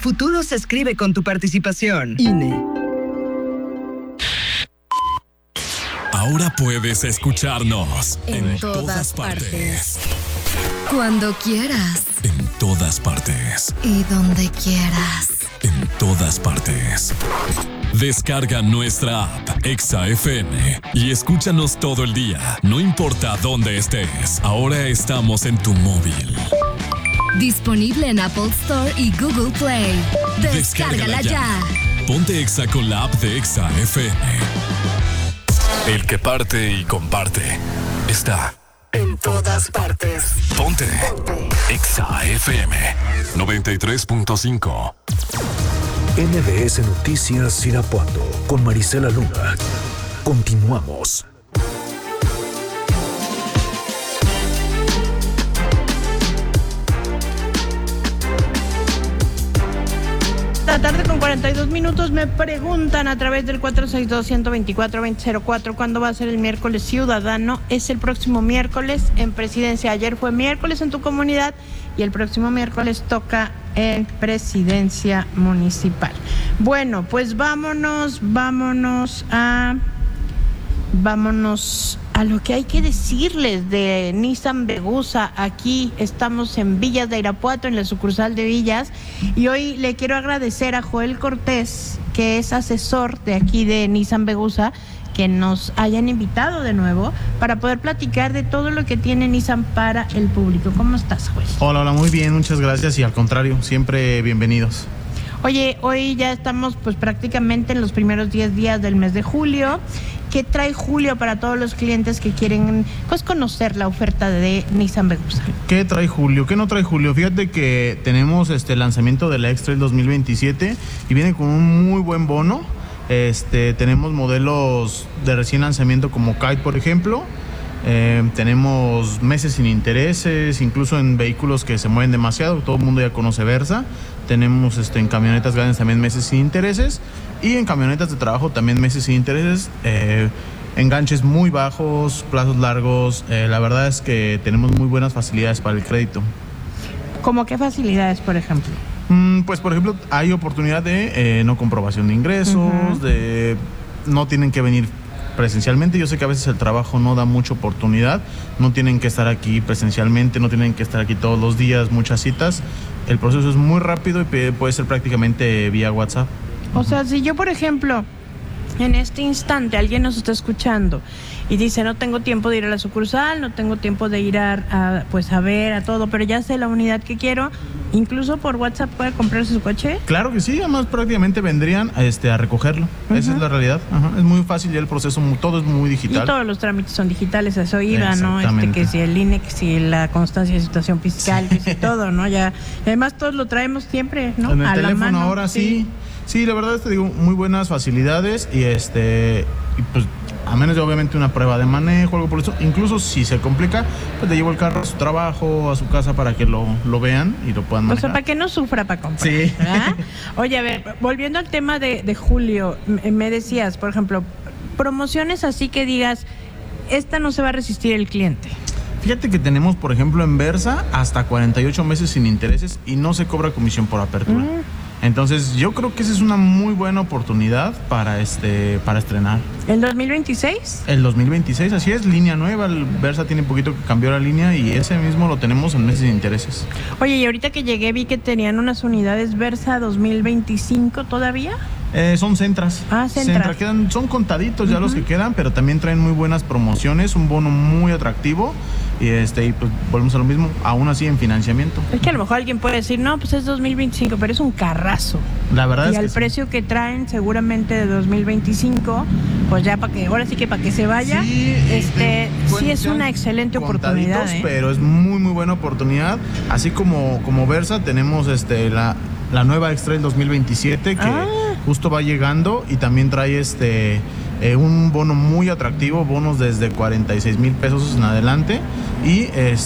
futuro se escribe con tu participación. INE. Ahora puedes escucharnos en todas partes. Cuando quieras. En todas partes. Y donde quieras. En todas partes. Descarga nuestra app Exa FM y escúchanos todo el día, no importa dónde estés. Ahora estamos en tu móvil. Disponible en Apple Store y Google Play. Descárgala ya. Ponte Exa con la app de Exa FM. El que parte y comparte está en todas partes. Ponte Exa FM 93.5. MBS Noticias Irapuato con Marisela Luna. Continuamos. La tarde con 42 minutos. Me preguntan a través del 462-124-2004 cuándo va a ser el miércoles ciudadano. Es el próximo miércoles en Presidencia. Ayer fue miércoles en tu comunidad y el próximo miércoles toca en Presidencia Municipal. Bueno, pues vámonos a lo que hay que decirles de Nissan Vegusa. Aquí estamos en Villas de Irapuato, en la sucursal de Villas, y hoy le quiero agradecer a Joel Cortés, que es asesor de aquí de Nissan Vegusa, que nos hayan invitado de nuevo para poder platicar de todo lo que tiene Nissan para el público. ¿Cómo estás, Joel? Hola, muy bien, muchas gracias, y al contrario, siempre bienvenidos. Oye, hoy ya estamos pues prácticamente en los primeros 10 días del mes de julio. ¿Qué trae julio para todos los clientes que quieren pues conocer la oferta de Nissan Vegusa? ¿Qué trae julio? ¿Qué no trae julio? Fíjate que tenemos el lanzamiento de la X-Trail 2027 y viene con un muy buen bono. Tenemos modelos de recién lanzamiento como Kite, por ejemplo. Tenemos meses sin intereses, incluso en vehículos que se mueven demasiado. Todo el mundo ya conoce Versa. Tenemos en camionetas grandes también meses sin intereses, y en camionetas de trabajo también meses sin intereses, enganches muy bajos, plazos largos. La verdad es que tenemos muy buenas facilidades para el crédito. ¿Cómo qué facilidades, por ejemplo? Pues por ejemplo hay oportunidad de no comprobación de ingresos, de no tienen que venir presencialmente. Yo sé que a veces el trabajo no da mucha oportunidad, no tienen que estar aquí presencialmente, no tienen que estar aquí todos los días, muchas citas. El proceso es muy rápido y puede ser prácticamente vía WhatsApp. O sea, si yo, por ejemplo, en este instante alguien nos está escuchando y dice, no tengo tiempo de ir a la sucursal, no tengo tiempo de ir a ver a todo, pero ya sé la unidad que quiero, incluso por WhatsApp puede comprarse su coche. Claro que sí, además prácticamente vendrían a recogerlo. Esa es la realidad. Es muy fácil ya el proceso, todo es muy digital. Y todos los trámites son digitales, eso iba, ¿no? Que si el INE, que si la constancia de situación fiscal, que si todo, ¿no? Ya, además todos lo traemos siempre, ¿no? En el teléfono ahora sí. Sí, la verdad te digo, muy buenas facilidades y y pues a menos de obviamente una prueba de manejo, algo por eso. Incluso si se complica, pues te llevo el carro a su trabajo, a su casa para que lo vean y lo puedan manejar. O sea, para que no sufra para comprar. Sí. ¿Verdad? Oye, a ver, volviendo al tema de julio, me decías, por ejemplo, promociones así que digas, esta no se va a resistir el cliente. Fíjate que tenemos, por ejemplo, en Versa hasta 48 meses sin intereses y no se cobra comisión por apertura. Entonces, yo creo que esa es una muy buena oportunidad para estrenar. ¿El 2026? El 2026, así es, línea nueva. El Versa tiene un poquito que cambió la línea y ese mismo lo tenemos en meses de intereses. Oye, y ahorita que llegué vi que tenían unas unidades Versa 2025 todavía. Son Centras. Centra. Son contaditos ya los que quedan, pero también traen muy buenas promociones, un bono muy atractivo y pues volvemos a lo mismo, aún así en financiamiento. Es que a lo mejor alguien puede decir, no, pues es 2025, pero es un carrazo. La verdad es que y al precio que traen seguramente de 2025, pues ya ahora sí que para que se vaya, sí es una excelente oportunidad. Pero es muy muy buena oportunidad, así como Versa tenemos la nueva X-Trail 2027 que justo va llegando y también trae un bono muy atractivo, bonos desde 46,000 pesos en adelante y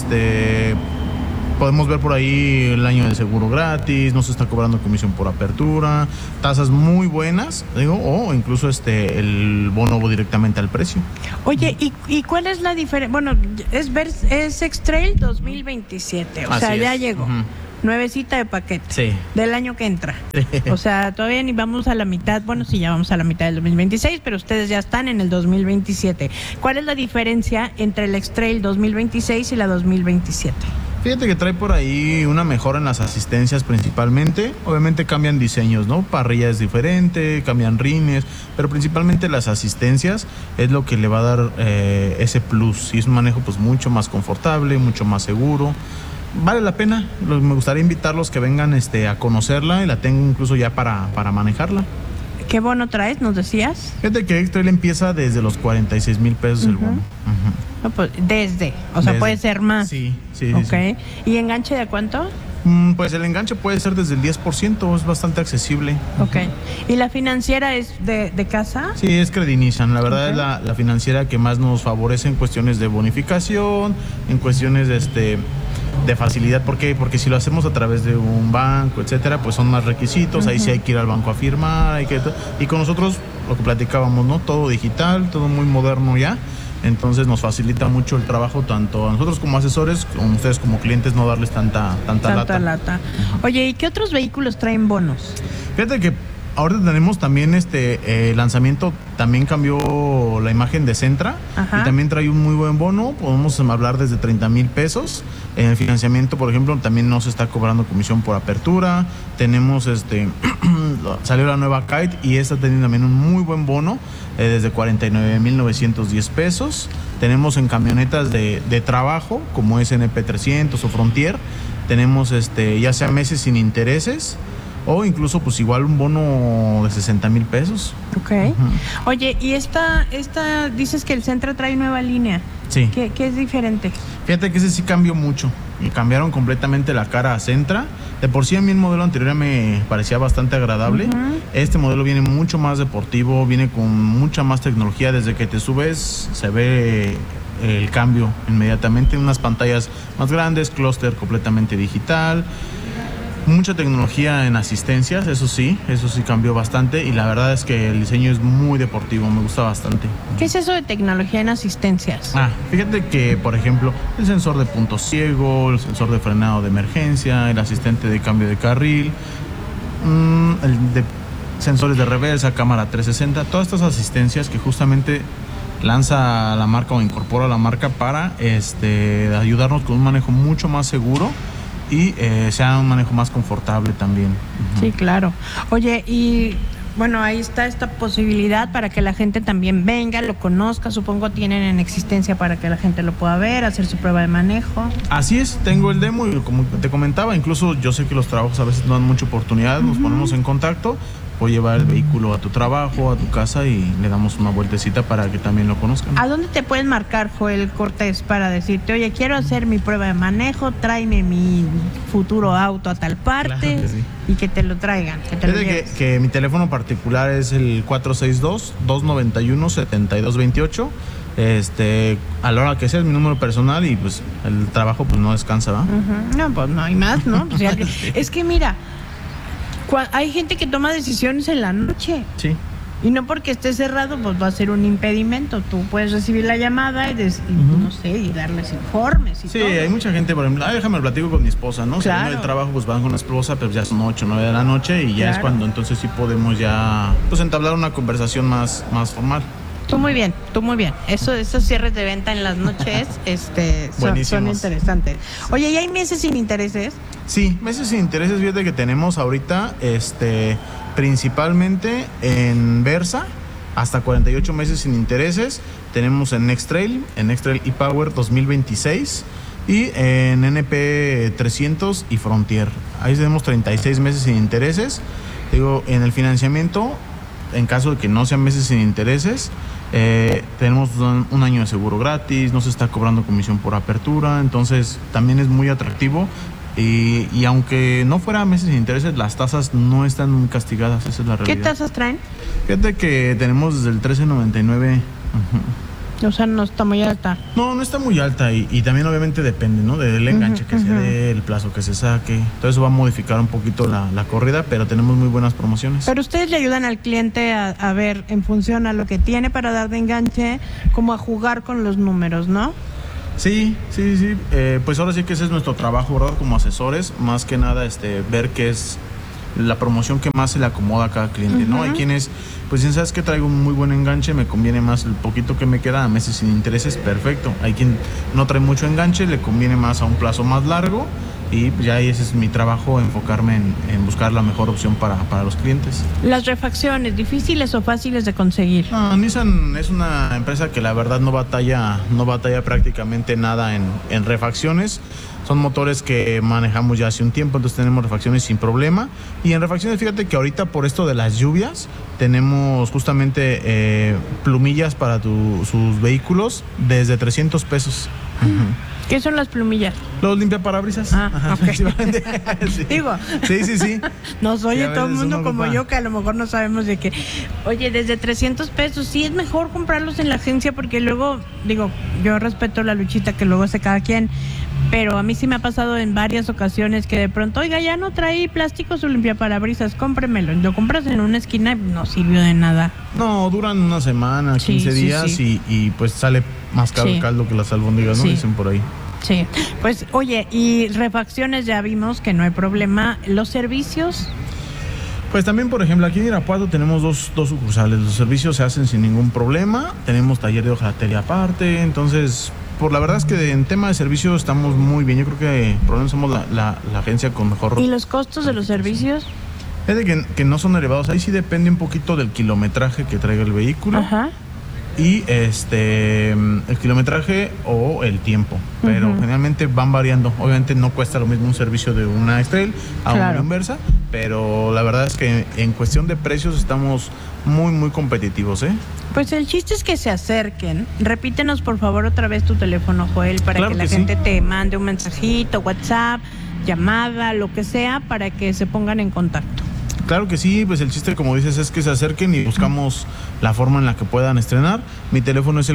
podemos ver por ahí el año de seguro gratis, no se está cobrando comisión por apertura, tasas muy buenas, o incluso el bono va directamente al precio. Oye, ¿y cuál es la diferencia? Bueno, es X-Trail 2027, o sea, ya llegó. nuevecita de paquete. Sí. Del año que entra. O sea, todavía ni vamos a la mitad. Bueno, sí, ya vamos a la mitad del 2026, pero ustedes ya están en el 2027. ¿Cuál es la diferencia entre el X-Trail 2026 y la 2027? Fíjate que trae por ahí una mejora en las asistencias principalmente. Obviamente cambian diseños, ¿no? Parrilla es diferente, cambian rines, pero principalmente las asistencias es lo que le va a dar ese plus. Y es un manejo pues mucho más confortable, mucho más seguro. Vale la pena. Me gustaría invitarlos que vengan a conocerla y la tengo incluso ya para manejarla. ¿Qué bono traes, nos decías? Fíjate que X-Trail empieza desde los 46,000 pesos el bono. No, pues, o sea, puede ser más. Sí. Ok. ¿Y enganche de cuánto? Pues el enganche puede ser desde el 10%, es bastante accesible. Ok. ¿Y la financiera es de casa? Sí, es Credinizan. La verdad es la financiera que más nos favorece en cuestiones de bonificación, en cuestiones de facilidad. ¿Por qué? Porque si lo hacemos a través de un banco, etcétera, pues son más requisitos. Ahí sí hay que ir al banco a firmar. Y con nosotros, lo que platicábamos, ¿no? Todo digital, todo muy moderno ya. Entonces nos facilita mucho el trabajo tanto a nosotros como asesores, como ustedes como clientes, no darles tanta lata. Oye, ¿y qué otros vehículos traen bonos? Fíjate que ahorita tenemos también lanzamiento, también cambió la imagen de Sentra. Ajá. Y también trae un muy buen bono, podemos hablar desde 30,000 pesos. En el financiamiento, por ejemplo, también no se está cobrando comisión por apertura. Tenemos salió la nueva Kite y esta tiene también un muy buen bono, desde 49,910 pesos. Tenemos en camionetas de trabajo, como es NP300 o Frontier, tenemos ya sea meses sin intereses, o incluso pues igual un bono de 60,000 pesos. Ok. Oye, y esta dices que el Sentra trae nueva línea. Sí. ¿Qué es diferente? Fíjate que ese sí cambió mucho. Y cambiaron completamente la cara a Sentra. De por sí a mí el modelo anterior me parecía bastante agradable. Este modelo viene mucho más deportivo, viene con mucha más tecnología. Desde que te subes se ve el cambio inmediatamente. Unas pantallas más grandes, clúster completamente digital. Mucha tecnología en asistencias, eso sí cambió bastante y la verdad es que el diseño es muy deportivo, me gusta bastante. ¿Qué es eso de tecnología en asistencias? Fíjate que, por ejemplo, el sensor de punto ciego, el sensor de frenado de emergencia, el asistente de cambio de carril, el de sensores de reversa, cámara 360, todas estas asistencias que justamente lanza la marca o incorpora la marca para ayudarnos con un manejo mucho más seguro y sea un manejo más confortable también. Sí, claro. Oye, y bueno, ahí está esta posibilidad para que la gente también venga, lo conozca. Supongo tienen en existencia para que la gente lo pueda ver, hacer su prueba de manejo. Así es, tengo el demo y como te comentaba, incluso yo sé que los trabajos a veces no dan mucha oportunidad, nos ponemos en contacto. Puedo llevar el vehículo a tu trabajo, a tu casa y le damos una vueltecita para que también lo conozcan. ¿A dónde te pueden marcar, Joel Cortés, para decirte, oye, quiero hacer mi prueba de manejo, tráeme mi futuro auto a tal parte? Claro que sí. Y que te lo traigan, que te lo lleves? Que mi teléfono particular es el 462-291-7228. A la hora que sea es mi número personal y pues el trabajo pues no descansa, ¿va? No, pues no hay más, ¿no? Pues ya, es que mira, hay gente que toma decisiones en la noche. Sí. Y no porque esté cerrado, pues va a ser un impedimento. Tú puedes recibir la llamada y no sé, y darles informes y sí, todo. Hay mucha gente, por ejemplo, déjame el platico con mi esposa, ¿no? Claro. Si viene del trabajo, pues van con la esposa, pero ya son 8 o 9 de la noche y ya es cuando entonces sí podemos ya, pues entablar una conversación más formal. Tú muy bien. Esos cierres de venta en las noches son interesantes. Oye, ¿y hay meses sin intereses? Sí, meses sin intereses, fíjate que tenemos ahorita principalmente en Versa, hasta 48 meses sin intereses. Tenemos en X-Trail e-Power 2026 y en NP300 y Frontier. Ahí tenemos 36 meses sin intereses. Digo, en el financiamiento, en caso de que no sean meses sin intereses, tenemos un año de seguro gratis, no se está cobrando comisión por apertura, entonces también es muy atractivo. Y aunque no fuera meses sin intereses, las tasas no están muy castigadas, esa es la realidad. ¿Qué tasas traen? Fíjate que tenemos desde el 13.99. O sea, no está muy alta. No está muy alta y también obviamente depende, ¿no? Del enganche que se dé, el plazo que se saque. Todo eso va a modificar un poquito la corrida, pero tenemos muy buenas promociones. Pero ustedes le ayudan al cliente a ver en función a lo que tiene para dar de enganche, como a jugar con los números, ¿no? Sí. Pues ahora sí que ese es nuestro trabajo, ¿verdad? Como asesores, más que nada ver qué es la promoción que más se le acomoda a cada cliente, ¿no? Hay quienes, pues dicen, ¿sabes qué? Traigo un muy buen enganche, me conviene más el poquito que me queda a meses sin intereses, perfecto. Hay quien no trae mucho enganche, le conviene más a un plazo más largo, y ya ese es mi trabajo, enfocarme en buscar la mejor opción para los clientes. Las refacciones, ¿difíciles o fáciles de conseguir? Nissan es una empresa que la verdad no batalla prácticamente nada en refacciones. Son motores que manejamos ya hace un tiempo, entonces tenemos refacciones sin problema. Y en refacciones, fíjate que ahorita por esto de las lluvias, tenemos justamente plumillas para sus vehículos desde 300 pesos. ¿Qué son las plumillas? Los limpiaparabrisas. Okay. Sí. Digo. Sí. Nos oye todo el mundo como ocupa. yo, que a lo mejor no sabemos de qué. Oye, desde 300 pesos, sí es mejor comprarlos en la agencia, porque luego, digo, yo respeto la luchita que luego hace cada quien, pero a mí sí me ha pasado en varias ocasiones que de pronto, oiga, ya no trae plástico su limpiaparabrisas, cómpremelo. Lo compras en una esquina y no sirvió de nada. No, duran una semana, 15 días. Sí. Y pues sale más caro el caldo que las albóndigas, ¿no? Dicen por ahí. Sí, pues oye, y refacciones ya vimos que no hay problema. ¿Los servicios? Pues también, por ejemplo, aquí en Irapuato tenemos dos sucursales. Los servicios se hacen sin ningún problema. Tenemos taller de hojalatería aparte. Entonces, la verdad es que en tema de servicios estamos muy bien. Yo creo que por lo menos somos la agencia con mejor... ¿Y los costos de los servicios? Es de que no son elevados. Ahí sí depende un poquito del kilometraje que traiga el vehículo. Ajá. Y el kilometraje o el tiempo, pero generalmente van variando. Obviamente no cuesta lo mismo un servicio de una X-Trail a una inversa, pero la verdad es que en cuestión de precios estamos muy muy competitivos, Pues el chiste es que se acerquen. Repítenos por favor otra vez tu teléfono, Joel, para Claro que la que gente te mande un mensajito, WhatsApp, llamada, lo que sea, para que se pongan en contacto. Claro que sí, pues el chiste, como dices, es que se acerquen y buscamos la forma en la que puedan estrenar. Mi teléfono es el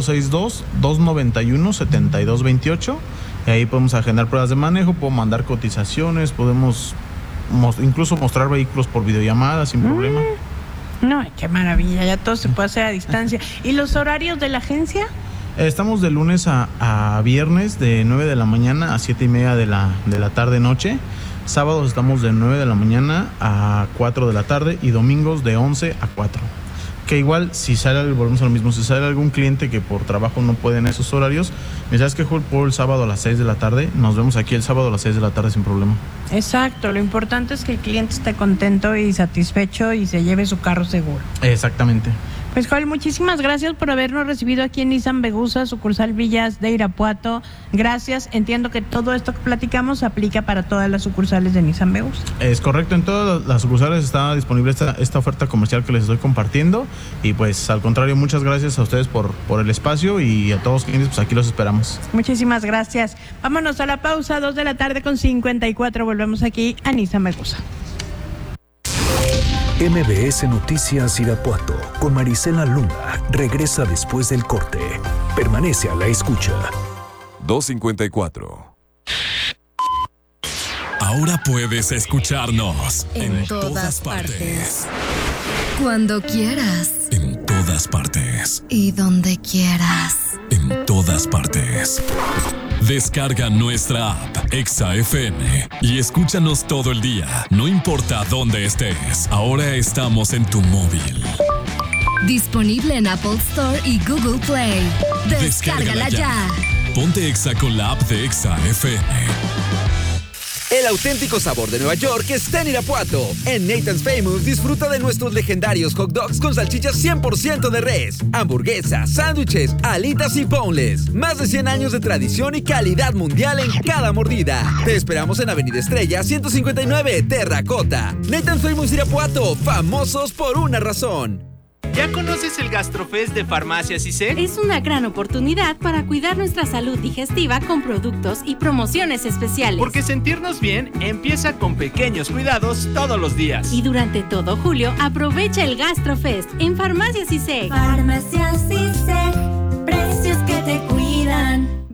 462-291-7228. Y ahí podemos agendar pruebas de manejo, puedo mandar cotizaciones, podemos incluso mostrar vehículos por videollamada sin problema. No, qué maravilla, ya todo se puede hacer a distancia. ¿Y los horarios de la agencia? Estamos de lunes a viernes de 9 de la mañana a 7:30 de la tarde-noche. Sábados estamos de 9 de la mañana a 4 de la tarde y domingos de 11 a 4. Que igual, volvemos a lo mismo, si sale algún cliente que por trabajo no puede en esos horarios, me sabes que por el sábado a las 6 de la tarde, nos vemos aquí el sábado a las 6 de la tarde sin problema. Exacto, lo importante es que el cliente esté contento y satisfecho y se lleve su carro seguro. Exactamente. Pues Joel, muchísimas gracias por habernos recibido aquí en Nissan Vegusa, sucursal Villas de Irapuato. Gracias, entiendo que todo esto que platicamos aplica para todas las sucursales de Nissan Vegusa. Es correcto, en todas las sucursales está disponible esta oferta comercial que les estoy compartiendo, y pues al contrario, muchas gracias a ustedes por el espacio, y a todos los clientes, pues aquí los esperamos. Muchísimas gracias. Vámonos a la pausa, 2:54 p.m, volvemos aquí a Nissan Vegusa. MBS Noticias Irapuato con Marisela Luna regresa después del corte. Permanece a la escucha. 2:54. Ahora puedes escucharnos en todas partes. Cuando quieras. En todas partes. Y donde quieras. En todas partes. Descarga nuestra app Exa FM y escúchanos todo el día, no importa dónde estés. Ahora estamos en tu móvil. Disponible en Apple Store y Google Play. Descárgala ya. Ponte Exa con la app de Exa FM. El auténtico sabor de Nueva York está en Irapuato. En Nathan's Famous disfruta de nuestros legendarios hot dogs con salchichas 100% de res, hamburguesas, sándwiches, alitas y boneless. Más de 100 años de tradición y calidad mundial en cada mordida. Te esperamos en Avenida Estrella 159, Terracota. Nathan's Famous Irapuato, famosos por una razón. ¿Ya conoces el GastroFest de Farmacias ISEG? Es una gran oportunidad para cuidar nuestra salud digestiva con productos y promociones especiales. Porque sentirnos bien empieza con pequeños cuidados todos los días. Y durante todo julio, aprovecha el GastroFest en Farmacias ISEG. Farmacias ISEG, precios que te cuidan.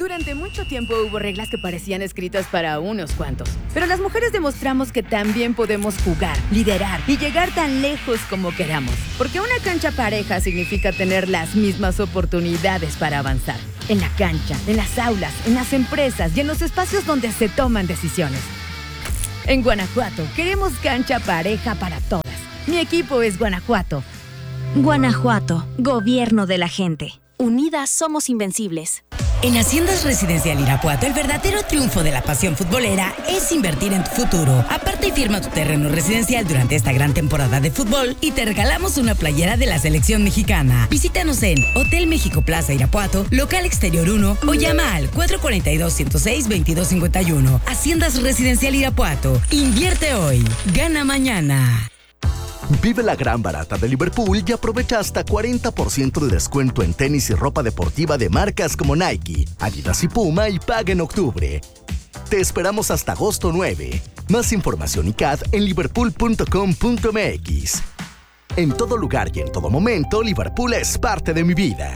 Durante mucho tiempo hubo reglas que parecían escritas para unos cuantos. Pero las mujeres demostramos que también podemos jugar, liderar y llegar tan lejos como queramos. Porque una cancha pareja significa tener las mismas oportunidades para avanzar. En la cancha, en las aulas, en las empresas y en los espacios donde se toman decisiones. En Guanajuato, queremos cancha pareja para todas. Mi equipo es Guanajuato. Guanajuato, gobierno de la gente. Unidas somos invencibles. En Haciendas Residencial Irapuato, el verdadero triunfo de la pasión futbolera es invertir en tu futuro. Aparte y firma tu terreno residencial durante esta gran temporada de fútbol y te regalamos una playera de la selección mexicana. Visítanos en Hotel México Plaza Irapuato, local exterior 1 o llama al 442-106-2251. Haciendas Residencial Irapuato. Invierte hoy, gana mañana. Vive la gran barata de Liverpool y aprovecha hasta 40% de descuento en tenis y ropa deportiva de marcas como Nike, Adidas y Puma y paga en octubre. Te esperamos hasta agosto 9. Más información y CAD en liverpool.com.mx. En todo lugar y en todo momento, Liverpool es parte de mi vida.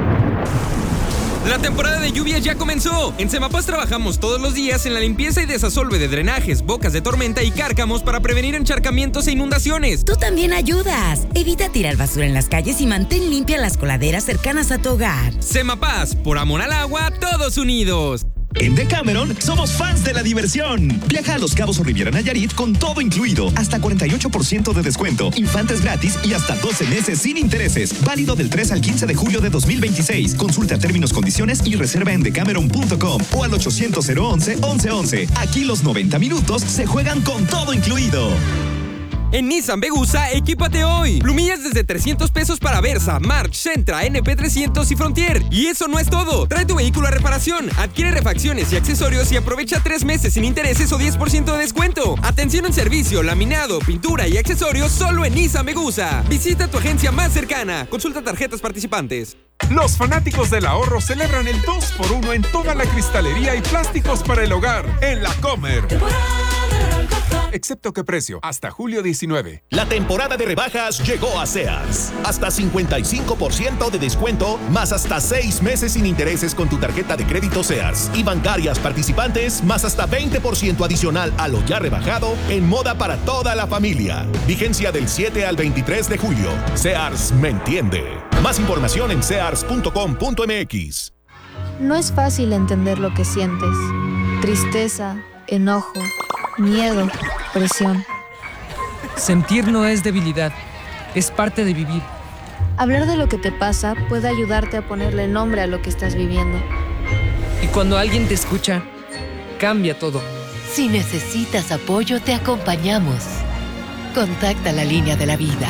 La temporada de lluvias ya comenzó. En Semapaz trabajamos todos los días en la limpieza y desasolve de drenajes, bocas de tormenta y cárcamos para prevenir encharcamientos e inundaciones. Tú también ayudas. Evita tirar basura en las calles y mantén limpias las coladeras cercanas a tu hogar. Semapaz, por amor al agua, todos unidos. En Decameron somos fans de la diversión. Viaja a Los Cabos o Riviera Nayarit con todo incluido. Hasta 48% de descuento. Infantes gratis y hasta 12 meses sin intereses. Válido del 3 al 15 de julio de 2026. Consulta términos, condiciones y reserva en decameron.com o al 800-011-1111. Aquí los 90 minutos se juegan con todo incluido. En Nissan Vegusa, equípate hoy. Plumillas desde 300 pesos para Versa, March, Sentra, NP300 y Frontier. Y eso no es todo. Trae tu vehículo a reparación, adquiere refacciones y accesorios y aprovecha 3 meses sin intereses o 10% de descuento. Atención en servicio, laminado, pintura y accesorios solo en Nissan Vegusa. Visita tu agencia más cercana. Consulta tarjetas participantes. Los fanáticos del ahorro celebran el 2x1 en toda la cristalería y plásticos para el hogar en La Comer. Excepto que precio, hasta julio 19. La temporada de rebajas llegó a Sears. Hasta 55% de descuento, más hasta 6 meses sin intereses con tu tarjeta de crédito Sears. Y bancarias participantes, más hasta 20% adicional a lo ya rebajado en moda para toda la familia. Vigencia del 7 al 23 de julio. Sears me entiende. Más información en sears.com.mx. No es fácil entender lo que sientes. Tristeza, enojo, miedo, presión. Sentir no es debilidad, es parte de vivir. Hablar de lo que te pasa puede ayudarte a ponerle nombre a lo que estás viviendo. Y cuando alguien te escucha, cambia todo. Si necesitas apoyo, te acompañamos. Contacta la línea de la vida.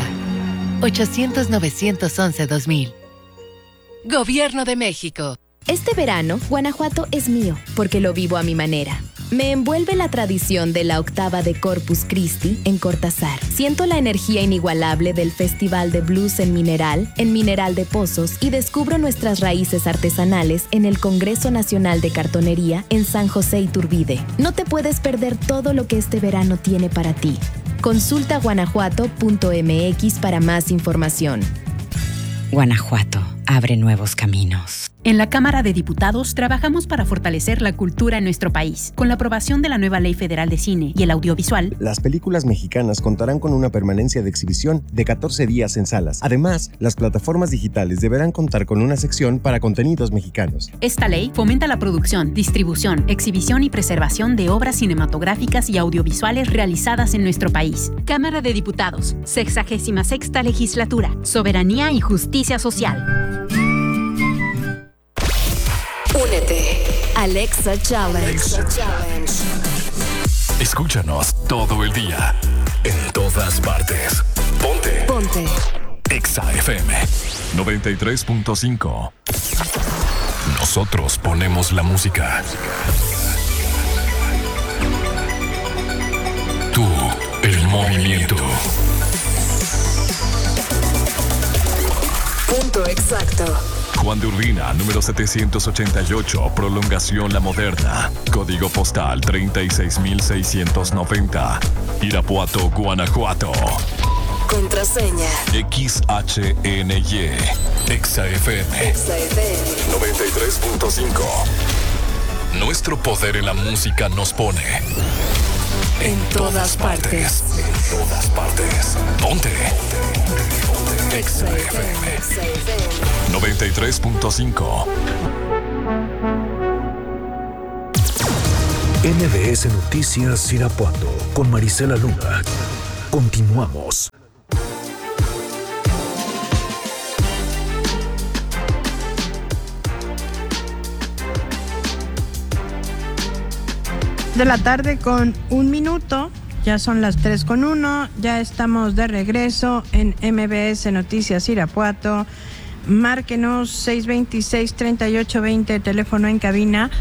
800-911-2000. Gobierno de México. Este verano, Guanajuato es mío, porque lo vivo a mi manera. Me envuelve la tradición de la octava de Corpus Christi en Cortázar. Siento la energía inigualable del Festival de Blues en Mineral de Pozos y descubro nuestras raíces artesanales en el Congreso Nacional de Cartonería en San José Iturbide. No te puedes perder todo lo que este verano tiene para ti. Consulta guanajuato.mx para más información. Guanajuato abre nuevos caminos. En la Cámara de Diputados trabajamos para fortalecer la cultura en nuestro país. Con la aprobación de la nueva Ley Federal de Cine y el Audiovisual, las películas mexicanas contarán con una permanencia de exhibición de 14 días en salas. Además, las plataformas digitales deberán contar con una sección para contenidos mexicanos. Esta ley fomenta la producción, distribución, exhibición y preservación de obras cinematográficas y audiovisuales realizadas en nuestro país. Cámara de Diputados, 66ª Legislatura, Soberanía y Justicia Social. Únete. Alexa Challenge. Escúchanos todo el día, en todas partes. Ponte. Exa FM 93.5. Nosotros ponemos la música. Tú, el movimiento. Punto exacto. Juan de Urbina, número 788, prolongación La Moderna, código postal 36690, Irapuato, Guanajuato. Contraseña. XHNY, Exa FM 93.5. Nuestro poder en la música nos pone en todas partes. En todas partes. Ponte. Exa FM 93.5. MBS Noticias Irapuato con Marisela Luna. Continuamos. De la tarde con 1 minuto, ya son las 3:01, ya estamos de regreso en MBS Noticias Irapuato. Márquenos 626-3820, teléfono en cabina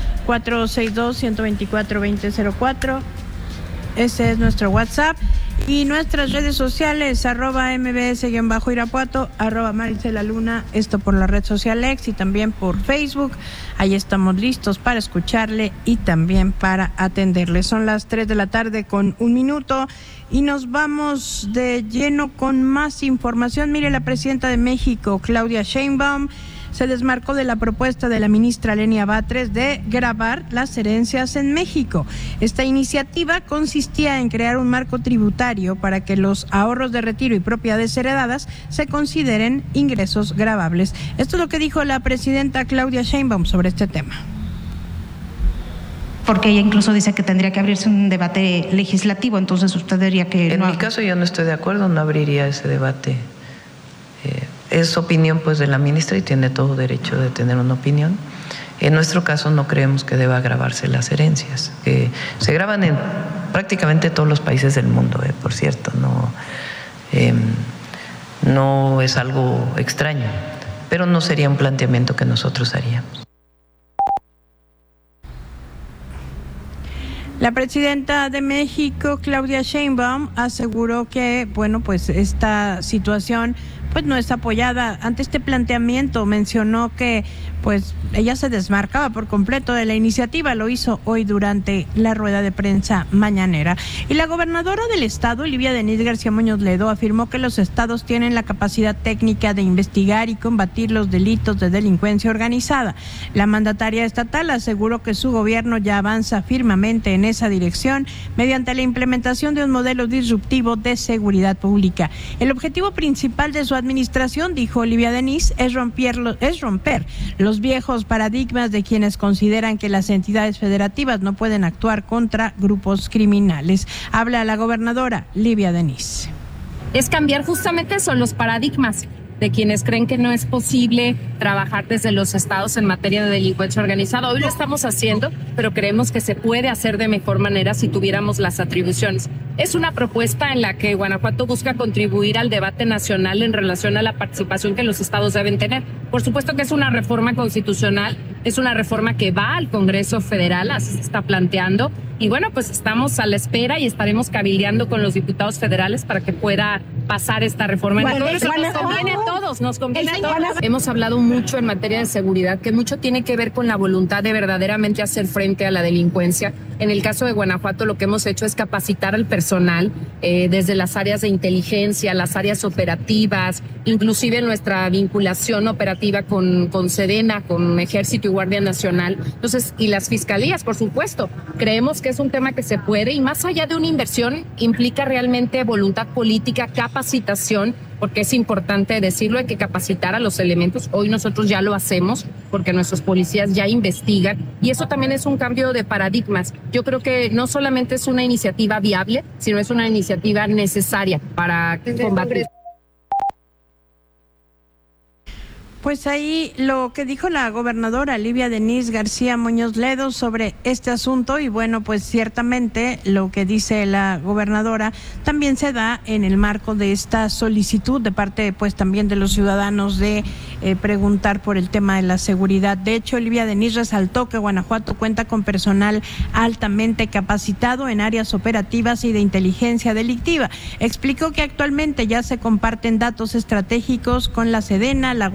462-124-2004. Ese es nuestro WhatsApp. Y nuestras redes sociales, @mbs_Irapuato, @Marisela Luna, esto por la red social X y también por Facebook. Ahí estamos listos para escucharle y también para atenderle. Son las 3 de la tarde con 1 minuto y nos vamos de lleno con más información. Mire, la presidenta de México, Claudia Sheinbaum, se desmarcó de la propuesta de la ministra Lenia Batres de gravar las herencias en México. Esta iniciativa consistía en crear un marco tributario para que los ahorros de retiro y propiedades heredadas se consideren ingresos gravables. Esto es lo que dijo la presidenta Claudia Sheinbaum sobre este tema. Porque ella incluso dice que tendría que abrirse un debate legislativo, entonces usted diría que... En mi caso yo no estoy de acuerdo, no abriría ese debate. Es opinión pues de la ministra y tiene todo derecho de tener una opinión. En nuestro caso no creemos que deba gravarse las herencias. Se graban en prácticamente todos los países del mundo, por cierto, no es algo extraño, pero no sería un planteamiento que nosotros haríamos. La presidenta de México, Claudia Sheinbaum, aseguró que, bueno, pues esta situación pues no es apoyada. Ante este planteamiento mencionó que pues ella se desmarcaba por completo de la iniciativa, lo hizo hoy durante la rueda de prensa mañanera. Y la gobernadora del estado, Olivia Denise García Muñoz Ledo, afirmó que los estados tienen la capacidad técnica de investigar y combatir los delitos de delincuencia organizada. La mandataria estatal aseguró que su gobierno ya avanza firmemente en esa dirección mediante la implementación de un modelo disruptivo de seguridad pública. El objetivo principal de su administración, dijo Olivia Denise, es romper los viejos paradigmas de quienes consideran que las entidades federativas no pueden actuar contra grupos criminales. Habla la gobernadora Olivia Denise. Es cambiar justamente eso, los paradigmas de quienes creen que no es posible trabajar desde los estados en materia de delincuencia organizada. Hoy lo estamos haciendo, pero creemos que se puede hacer de mejor manera si tuviéramos las atribuciones. Es una propuesta en la que Guanajuato busca contribuir al debate nacional en relación a la participación que los estados deben tener. Por supuesto que es una reforma constitucional, es una reforma que va al Congreso Federal, así se está planteando. Y bueno, pues estamos a la espera y estaremos cabildeando con los diputados federales para que pueda pasar esta reforma. Nos conviene a todos, nos conviene a todos. Hemos hablado mucho en materia de seguridad, que mucho tiene que ver con la voluntad de verdaderamente hacer frente a la delincuencia. En el caso de Guanajuato, lo que hemos hecho es capacitar al personal desde las áreas de inteligencia, las áreas operativas, inclusive nuestra vinculación operativa con Sedena, con Ejército y Guardia Nacional. Entonces, y las fiscalías, por supuesto. Creemos que es un tema que se puede, y más allá de una inversión, implica realmente voluntad política, capacitación, porque es importante decirlo, hay que capacitar a los elementos. Hoy nosotros ya lo hacemos porque nuestros policías ya investigan y eso también es un cambio de paradigmas. Yo creo que no solamente es una iniciativa viable, sino es una iniciativa necesaria para combatir. Pues ahí lo que dijo la gobernadora Olivia Denise García Muñoz Ledo sobre este asunto, y bueno, pues ciertamente lo que dice la gobernadora también se da en el marco de esta solicitud de parte pues también de los ciudadanos de preguntar por el tema de la seguridad. De hecho, Olivia Denise resaltó que Guanajuato cuenta con personal altamente capacitado en áreas operativas y de inteligencia delictiva. Explicó que actualmente ya se comparten datos estratégicos con la Sedena, la Guardia Nacional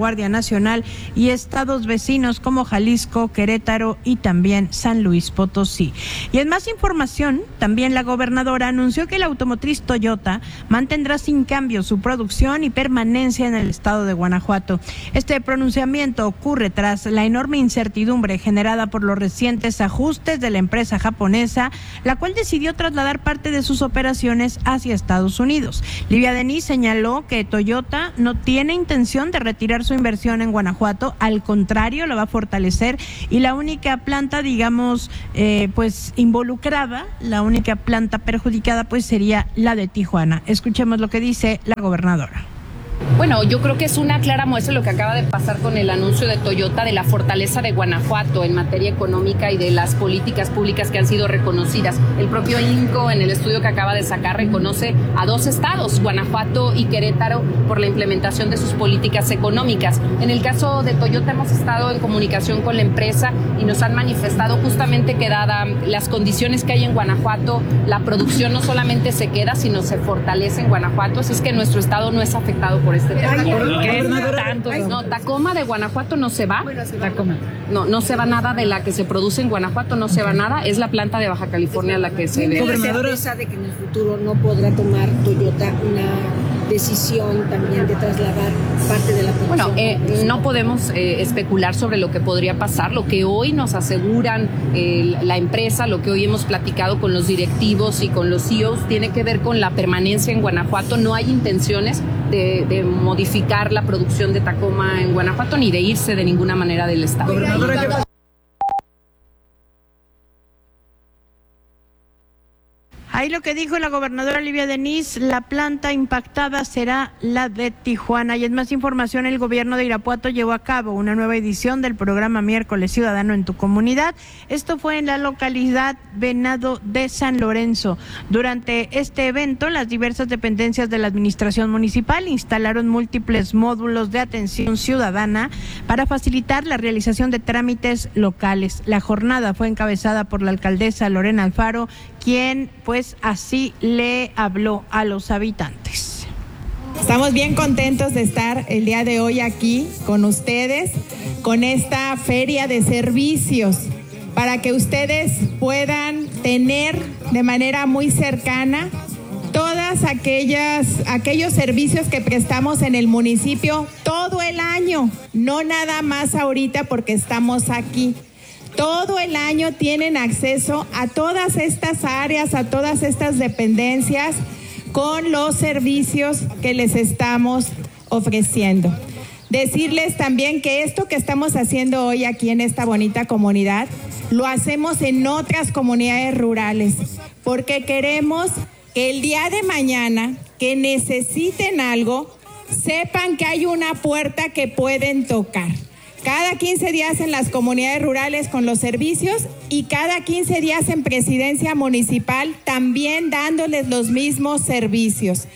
nacional y estados vecinos como Jalisco, Querétaro y también San Luis Potosí. Y en más información, también la gobernadora anunció que la automotriz Toyota mantendrá sin cambio su producción y permanencia en el estado de Guanajuato. Este pronunciamiento ocurre tras la enorme incertidumbre generada por los recientes ajustes de la empresa japonesa, la cual decidió trasladar parte de sus operaciones hacia Estados Unidos. Livia Denis señaló que Toyota no tiene intención de retirar su inversión en Guanajuato, al contrario, la va a fortalecer, y la única planta, digamos, pues involucrada, la única planta perjudicada, pues sería la de Tijuana. Escuchemos lo que dice la gobernadora. Bueno, yo creo que es una clara muestra de lo que acaba de pasar con el anuncio de Toyota de la fortaleza de Guanajuato en materia económica y de las políticas públicas que han sido reconocidas. El propio INCO, en el estudio que acaba de sacar, reconoce a 2 estados, Guanajuato y Querétaro, por la implementación de sus políticas económicas. En el caso de Toyota hemos estado en comunicación con la empresa y nos han manifestado justamente que dada las condiciones que hay en Guanajuato, la producción no solamente se queda, sino se fortalece en Guanajuato, así es que nuestro estado no es afectado por este tema. No, Tacoma de Guanajuato no se va. Tacoma. No se va nada de la que se produce en Guanajuato, no se va nada. Es la planta de Baja California la que se ve. ¿Gobernadora certeza de que en el futuro no podrá tomar Toyota una decisión también de trasladar parte de la producción? Bueno, no podemos especular sobre lo que podría pasar. Lo que hoy nos aseguran la empresa, lo que hoy hemos platicado con los directivos y con los CEOs, tiene que ver con la permanencia en Guanajuato. No hay intenciones de modificar la producción de Tacoma en Guanajuato ni de irse de ninguna manera del estado. Ahí lo que dijo la gobernadora Livia Denis, la planta impactada será la de Tijuana. Y en más información, el gobierno de Irapuato llevó a cabo una nueva edición del programa Miércoles Ciudadano en tu Comunidad. Esto fue en la localidad Venado de San Lorenzo. Durante este evento, las diversas dependencias de la administración municipal instalaron múltiples módulos de atención ciudadana para facilitar la realización de trámites locales. La jornada fue encabezada por la alcaldesa Lorena Alfaro, quien pues así le habló a los habitantes. Estamos bien contentos de estar el día de hoy aquí con ustedes, con esta feria de servicios, para que ustedes puedan tener de manera muy cercana todas aquellos servicios que prestamos en el municipio todo el año, no nada más ahorita porque estamos aquí. Todo el año tienen acceso a todas estas áreas, a todas estas dependencias con los servicios que les estamos ofreciendo. Decirles también que esto que estamos haciendo hoy aquí en esta bonita comunidad, lo hacemos en otras comunidades rurales, porque queremos que el día de mañana, que necesiten algo, sepan que hay una puerta que pueden tocar. Cada 15 días en las comunidades rurales con los servicios y cada 15 días en presidencia municipal también dándoles los mismos servicios.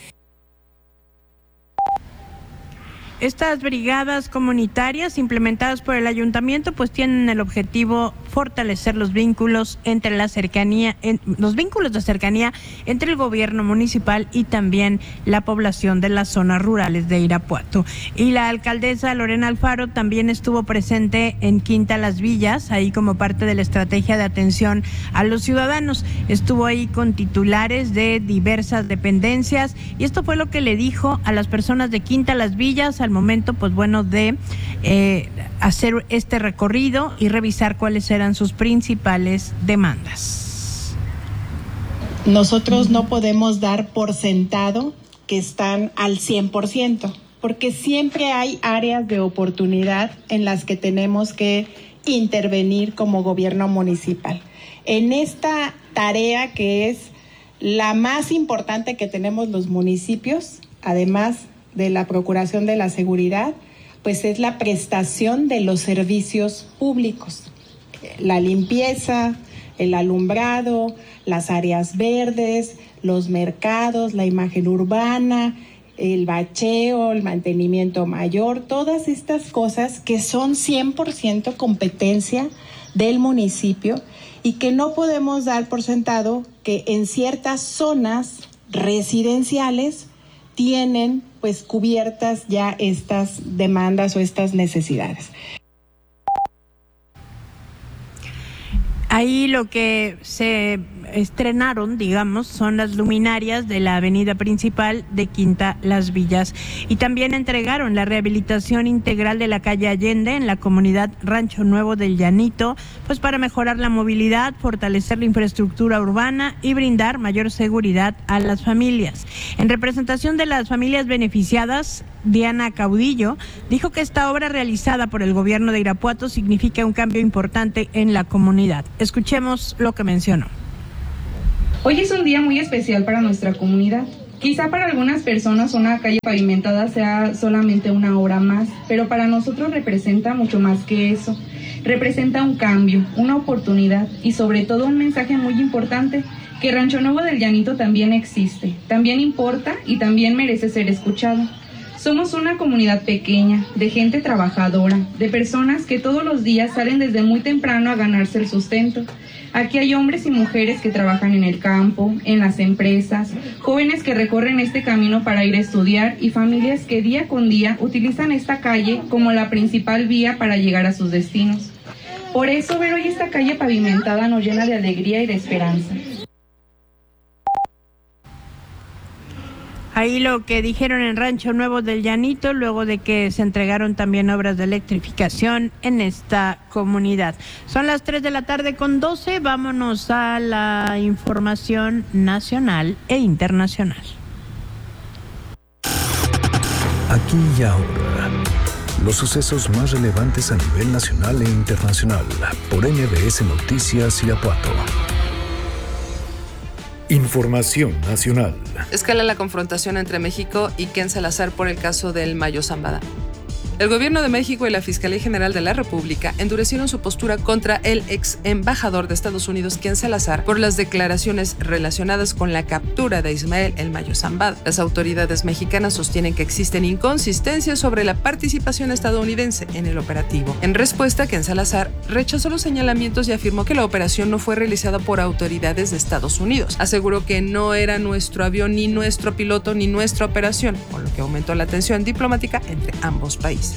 Estas brigadas comunitarias implementadas por el ayuntamiento pues tienen el objetivo fortalecer los vínculos entre los vínculos de cercanía entre el gobierno municipal y también la población de las zonas rurales de Irapuato. Y la alcaldesa Lorena Alfaro también estuvo presente en Quinta Las Villas, ahí como parte de la estrategia de atención a los ciudadanos. Estuvo ahí con titulares de diversas dependencias y esto fue lo que le dijo a las personas de Quinta Las Villas al momento, pues bueno, de hacer este recorrido y revisar cuáles eran sus principales demandas. Nosotros no podemos dar por sentado que están al 100%, porque siempre hay áreas de oportunidad en las que tenemos que intervenir como gobierno municipal. En esta tarea que es la más importante que tenemos los municipios, además de la procuración de la seguridad, pues es la prestación de los servicios públicos, la limpieza, el alumbrado, las áreas verdes, los mercados, la imagen urbana, el bacheo, el mantenimiento mayor, todas estas cosas que son 100% competencia del municipio y que no podemos dar por sentado que en ciertas zonas residenciales tienen pues cubiertas ya estas demandas o estas necesidades. Ahí lo que se estrenaron, digamos, son las luminarias de la avenida principal de Quinta Las Villas, y también entregaron la rehabilitación integral de la calle Allende en la comunidad Rancho Nuevo del Llanito, pues para mejorar la movilidad, fortalecer la infraestructura urbana y brindar mayor seguridad a las familias. En representación de las familias beneficiadas, Diana Caudillo dijo que esta obra realizada por el gobierno de Irapuato significa un cambio importante en la comunidad. Escuchemos lo que mencionó. Hoy es un día muy especial para nuestra comunidad. Quizá para algunas personas una calle pavimentada sea solamente una obra más, pero para nosotros representa mucho más que eso. Representa un cambio, una oportunidad y sobre todo un mensaje muy importante, que Rancho Nuevo del Llanito también existe, también importa y también merece ser escuchado. Somos una comunidad pequeña, de gente trabajadora, de personas que todos los días salen desde muy temprano a ganarse el sustento. Aquí hay hombres y mujeres que trabajan en el campo, en las empresas, jóvenes que recorren este camino para ir a estudiar y familias que día con día utilizan esta calle como la principal vía para llegar a sus destinos. Por eso ver hoy esta calle pavimentada nos llena de alegría y de esperanza. Ahí lo que dijeron en Rancho Nuevo del Llanito, luego de que se entregaron también obras de electrificación en esta comunidad. Son las 3:12 p.m, vámonos a la información nacional e internacional. Aquí y ahora, los sucesos más relevantes a nivel nacional e internacional, por MBS Noticias Irapuato. Información nacional. Escala la confrontación entre México y Ken Salazar por el caso del Mayo Zambada. El Gobierno de México y la Fiscalía General de la República endurecieron su postura contra el ex embajador de Estados Unidos, Ken Salazar, por las declaraciones relacionadas con la captura de Ismael El Mayo Zambada. Las autoridades mexicanas sostienen que existen inconsistencias sobre la participación estadounidense en el operativo. En respuesta, Ken Salazar rechazó los señalamientos y afirmó que la operación no fue realizada por autoridades de Estados Unidos. Aseguró que no era nuestro avión, ni nuestro piloto, ni nuestra operación, con lo que aumentó la tensión diplomática entre ambos países.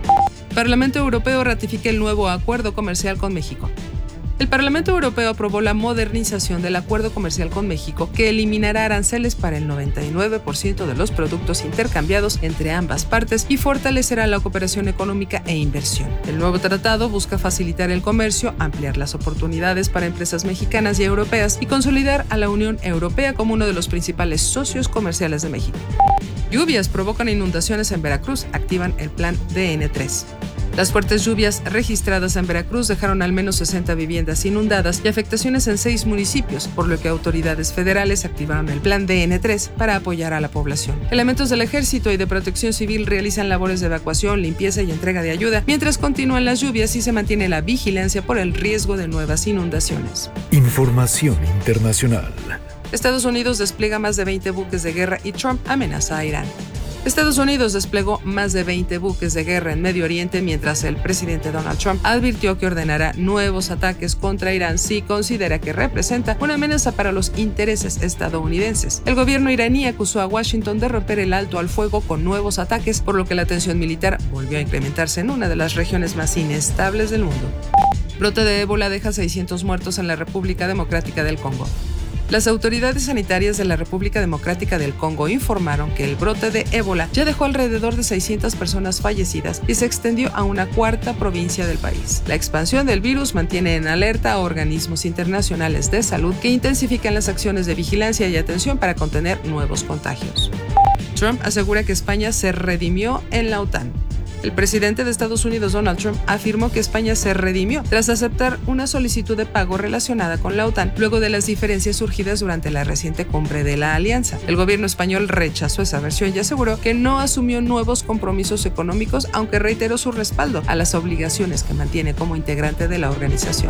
El Parlamento Europeo ratifica el nuevo acuerdo comercial con México. El Parlamento Europeo aprobó la modernización del acuerdo comercial con México, que eliminará aranceles para el 99% de los productos intercambiados entre ambas partes y fortalecerá la cooperación económica e inversión. El nuevo tratado busca facilitar el comercio, ampliar las oportunidades para empresas mexicanas y europeas y consolidar a la Unión Europea como uno de los principales socios comerciales de México. Lluvias provocan inundaciones en Veracruz, activan el plan DN3. Las fuertes lluvias registradas en Veracruz dejaron al menos 60 viviendas inundadas y afectaciones en 6 municipios, por lo que autoridades federales activaron el plan DN3 para apoyar a la población. Elementos del Ejército y de Protección Civil realizan labores de evacuación, limpieza y entrega de ayuda, mientras continúan las lluvias y se mantiene la vigilancia por el riesgo de nuevas inundaciones. Información internacional. Estados Unidos despliega más de 20 buques de guerra y Trump amenaza a Irán. Estados Unidos desplegó más de 20 buques de guerra en Medio Oriente, mientras el presidente Donald Trump advirtió que ordenará nuevos ataques contra Irán si considera que representa una amenaza para los intereses estadounidenses. El gobierno iraní acusó a Washington de romper el alto al fuego con nuevos ataques, por lo que la tensión militar volvió a incrementarse en una de las regiones más inestables del mundo. Brote de ébola deja 600 muertos en la República Democrática del Congo. Las autoridades sanitarias de la República Democrática del Congo informaron que el brote de ébola ya dejó alrededor de 600 personas fallecidas y se extendió a una cuarta provincia del país. La expansión del virus mantiene en alerta a organismos internacionales de salud que intensifican las acciones de vigilancia y atención para contener nuevos contagios. Trump asegura que España se redimió en la OTAN. El presidente de Estados Unidos, Donald Trump, afirmó que España se redimió tras aceptar una solicitud de pago relacionada con la OTAN luego de las diferencias surgidas durante la reciente cumbre de la alianza. El gobierno español rechazó esa versión y aseguró que no asumió nuevos compromisos económicos, aunque reiteró su respaldo a las obligaciones que mantiene como integrante de la organización.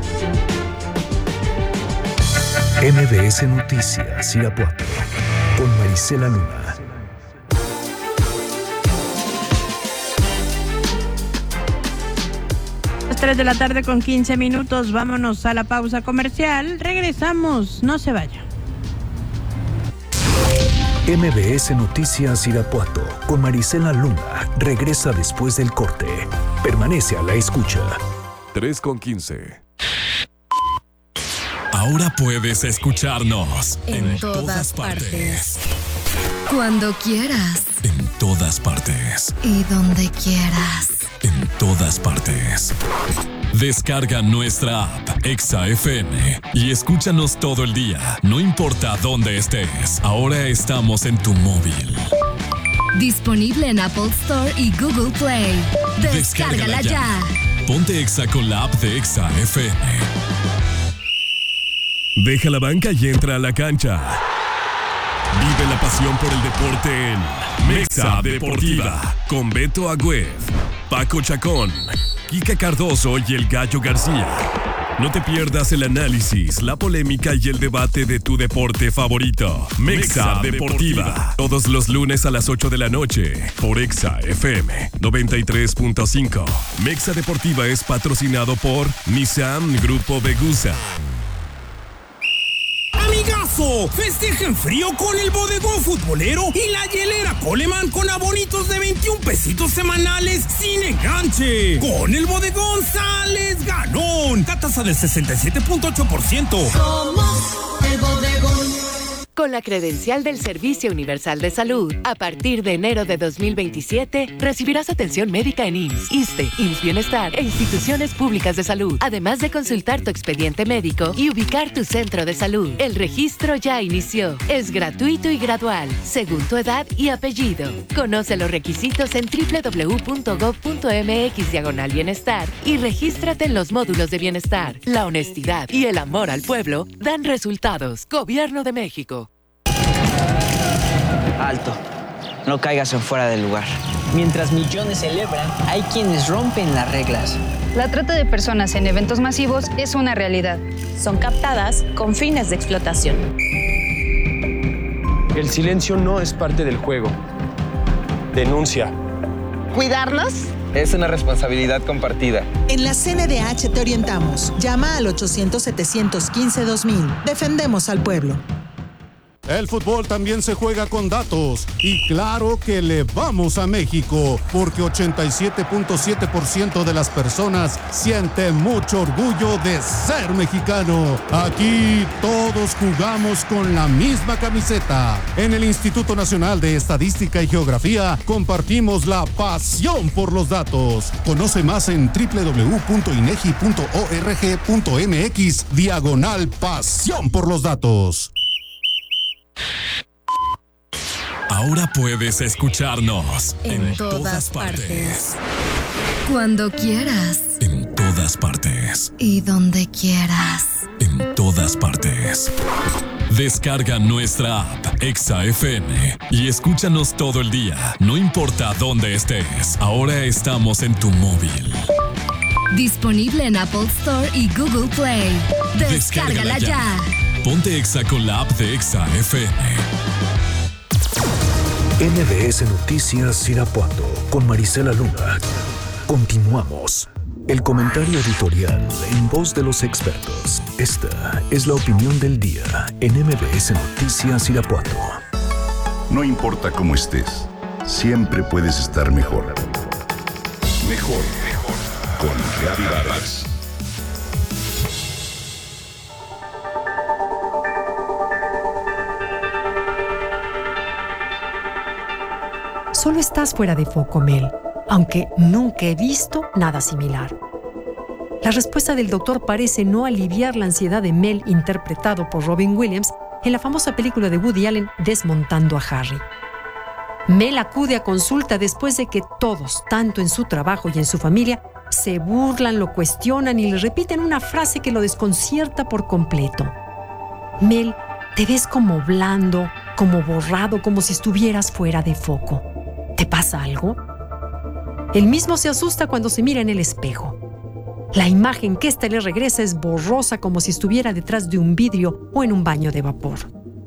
MBS Noticias Irapuato con Marisela Luna. 3:15 p.m, vámonos a la pausa comercial, regresamos, no se vaya. MBS Noticias Irapuato con Marisela Luna regresa después del corte. Permanece a la escucha. 3:15. Ahora puedes escucharnos en todas partes. Cuando quieras. En todas partes. Y donde quieras. En todas partes. Descarga nuestra app Exa FM y escúchanos todo el día, no importa dónde estés. Ahora estamos en tu móvil. Disponible en Apple Store y Google Play. Descárgala ya. Ponte Exa con la app de Exa FM. Deja la banca y entra a la cancha. Vive la pasión por el deporte en Mexa Deportiva con Beto Agüed, Paco Chacón, Kika Cardoso y el Gallo García. No te pierdas el análisis, la polémica y el debate de tu deporte favorito. Mexa Deportiva. Todos los lunes a las 8 de la noche por Exa FM 93.5. Mexa Deportiva es patrocinado por Nissan Grupo Vegusa. ¡Amigazo! Festeja en frío con el bodegón futbolero y la hielera Coleman con abonitos de 21 pesitos semanales sin enganche. Con el bodegón sales ganón. Tasa del 67.8%. Somos el bodegón. Con la credencial del Servicio Universal de Salud, a partir de enero de 2027, recibirás atención médica en IMSS, ISSSTE, IMSS Bienestar e instituciones públicas de salud, además de consultar tu expediente médico y ubicar tu centro de salud. El registro ya inició. Es gratuito y gradual, según tu edad y apellido. Conoce los requisitos en www.gov.mx/bienestar y regístrate en los módulos de bienestar. La honestidad y el amor al pueblo dan resultados. Gobierno de México. Alto, no caigas en fuera del lugar. Mientras millones celebran, hay quienes rompen las reglas. La trata de personas en eventos masivos es una realidad. Son captadas con fines de explotación. El silencio no es parte del juego. Denuncia. ¿Cuidarnos? Es una responsabilidad compartida. En la CNDH te orientamos. Llama al 800-715-2000. Defendemos al pueblo. El fútbol también se juega con datos y claro que le vamos a México porque 87.7% de las personas siente mucho orgullo de ser mexicano. Aquí todos jugamos con la misma camiseta. En el Instituto Nacional de Estadística y Geografía compartimos la pasión por los datos. Conoce más en www.inegi.org.mx/pasión por los datos. Ahora puedes escucharnos en todas partes. Cuando quieras. En todas partes. Y donde quieras. En todas partes. Descarga nuestra app Exa FM y escúchanos todo el día, no importa dónde estés. Ahora estamos en tu móvil. Disponible en Apple Store y Google Play. Descárgala ya. Ponte Exa con la app de Exa FM. MBS Noticias Irapuato con Marisela Luna. Continuamos. El comentario editorial en voz de los expertos. Esta es la opinión del día en MBS Noticias Irapuato. No importa cómo estés, siempre puedes estar mejor. Mejor, mejor. Con Gaby Vargas. Solo estás fuera de foco, Mel, aunque nunca he visto nada similar. La respuesta del doctor parece no aliviar la ansiedad de Mel, interpretado por Robin Williams en la famosa película de Woody Allen, Desmontando a Harry. Mel acude a consulta después de que todos, tanto en su trabajo y en su familia, se burlan, lo cuestionan y le repiten una frase que lo desconcierta por completo. Mel, te ves como blando, como borrado, como si estuvieras fuera de foco. ¿Te pasa algo? Él mismo se asusta cuando se mira en el espejo. La imagen que ésta le regresa es borrosa, como si estuviera detrás de un vidrio o en un baño de vapor.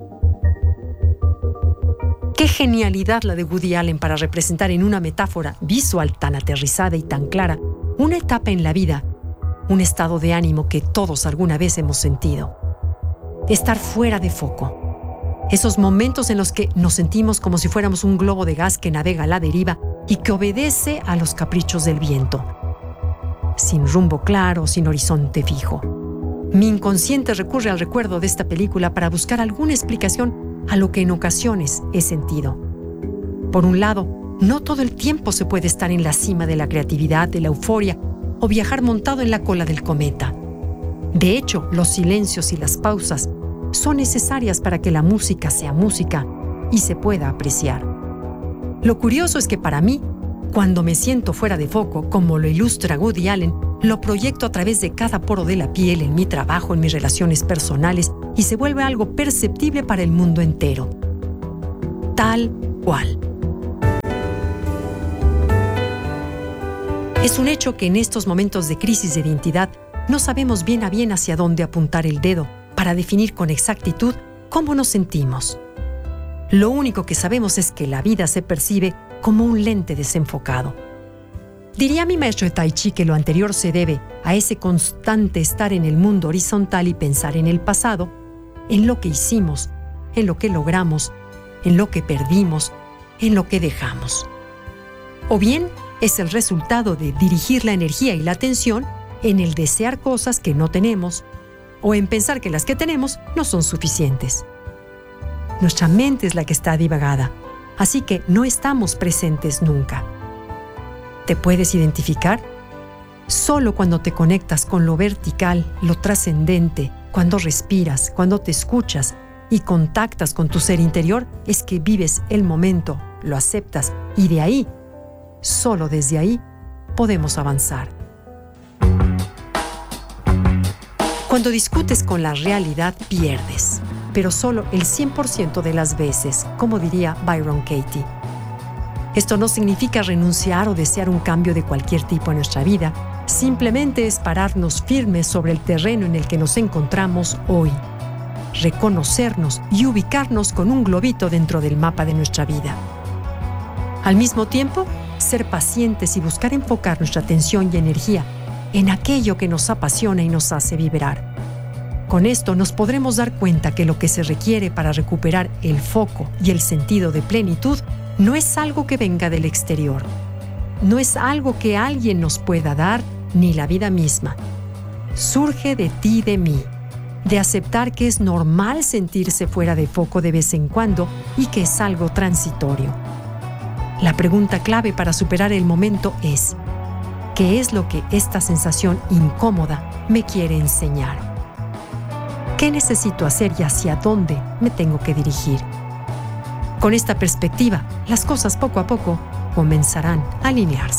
Qué genialidad la de Woody Allen para representar en una metáfora visual tan aterrizada y tan clara una etapa en la vida, un estado de ánimo que todos alguna vez hemos sentido. Estar fuera de foco. Esos momentos en los que nos sentimos como si fuéramos un globo de gas que navega a la deriva y que obedece a los caprichos del viento. Sin rumbo claro, sin horizonte fijo. Mi inconsciente recurre al recuerdo de esta película para buscar alguna explicación a lo que en ocasiones he sentido. Por un lado, no todo el tiempo se puede estar en la cima de la creatividad, de la euforia o viajar montado en la cola del cometa. De hecho, los silencios y las pausas son necesarias para que la música sea música y se pueda apreciar. Lo curioso es que para mí, cuando me siento fuera de foco, como lo ilustra Woody Allen, lo proyecto a través de cada poro de la piel, en mi trabajo, en mis relaciones personales, y se vuelve algo perceptible para el mundo entero. Tal cual. Es un hecho que en estos momentos de crisis de identidad no sabemos bien a bien hacia dónde apuntar el dedo para definir con exactitud cómo nos sentimos. Lo único que sabemos es que la vida se percibe como un lente desenfocado. Diría mi maestro de Tai Chi que lo anterior se debe a ese constante estar en el mundo horizontal y pensar en el pasado, en lo que hicimos, en lo que logramos, en lo que perdimos, en lo que dejamos. O bien es el resultado de dirigir la energía y la atención en el desear cosas que no tenemos o en pensar que las que tenemos no son suficientes. Nuestra mente es la que está divagada, así que no estamos presentes nunca. ¿Te puedes identificar? Solo cuando te conectas con lo vertical, lo trascendente, cuando respiras, cuando te escuchas y contactas con tu ser interior, es que vives el momento, lo aceptas y de ahí, solo desde ahí, podemos avanzar. Cuando discutes con la realidad, pierdes, pero solo el 100% de las veces, como diría Byron Katie. Esto no significa renunciar o desear un cambio de cualquier tipo en nuestra vida, simplemente es pararnos firmes sobre el terreno en el que nos encontramos hoy, reconocernos y ubicarnos con un globito dentro del mapa de nuestra vida. Al mismo tiempo, ser pacientes y buscar enfocar nuestra atención y energía en aquello que nos apasiona y nos hace vibrar. Con esto nos podremos dar cuenta que lo que se requiere para recuperar el foco y el sentido de plenitud no es algo que venga del exterior. No es algo que alguien nos pueda dar, ni la vida misma. Surge de ti y de mí, de aceptar que es normal sentirse fuera de foco de vez en cuando y que es algo transitorio. La pregunta clave para superar el momento es: ¿qué es lo que esta sensación incómoda me quiere enseñar? ¿Qué necesito hacer y hacia dónde me tengo que dirigir? Con esta perspectiva, las cosas poco a poco comenzarán a alinearse.